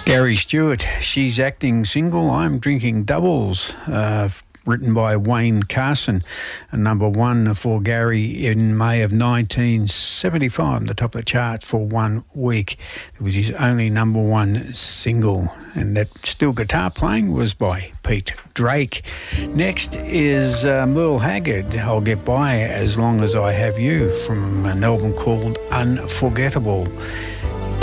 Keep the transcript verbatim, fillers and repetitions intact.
Gary Stewart, She's Acting Single, I'm Drinking Doubles, uh, written by Wayne Carson, and number one for Gary in May of nineteen seventy-five, on the top of the charts for one week. It was his only number one single, and that still guitar playing was by Pete Drake. Next is uh, Merle Haggard, I'll Get By As Long As I Have You, from an album called Unforgettable.